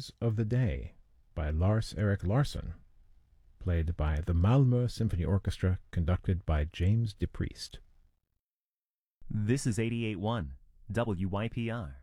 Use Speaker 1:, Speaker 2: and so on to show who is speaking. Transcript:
Speaker 1: Masters of the Day by Lars Erik Larsson, played by the Malmö Symphony Orchestra, conducted by James DePriest.
Speaker 2: This is 88.1 WYPR,